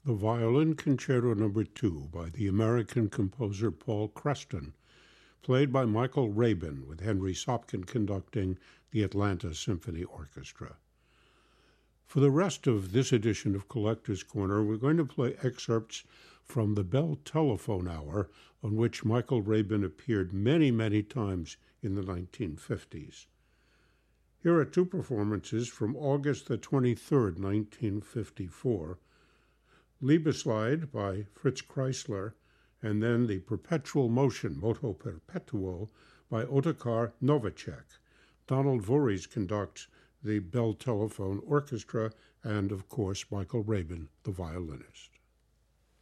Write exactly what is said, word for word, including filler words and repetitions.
the Violin Concerto Number two by the American composer Paul Creston, played by Michael Rabin, with Henry Sopkin conducting the Atlanta Symphony Orchestra. For the rest of this edition of Collector's Corner, we're going to play excerpts from the Bell Telephone Hour, on which Michael Rabin appeared many, many times in the nineteen fifties. Here are two performances from August the twenty-third, nineteen fifty-four, Liebeslied by Fritz Kreisler, and then the Perpetual Motion, Moto Perpetuo, by Otakar Novacek. Donald Voorhees conducts the Bell Telephone Orchestra, and, of course, Michael Rabin, the violinist.